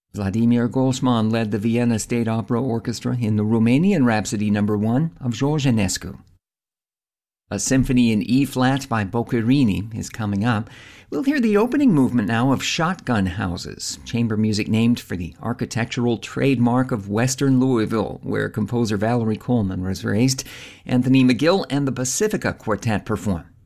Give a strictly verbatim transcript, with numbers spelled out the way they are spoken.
Vladimir Golsman led the Vienna State Opera Orchestra in the Romanian Rhapsody Number one of George Enescu. A symphony in E-flat by Boccherini is coming up. We'll hear the opening movement now of Shotgun Houses, chamber music named for the architectural trademark of Western Louisville, where composer Valerie Coleman was raised. Anthony McGill and the Pacifica Quartet perform.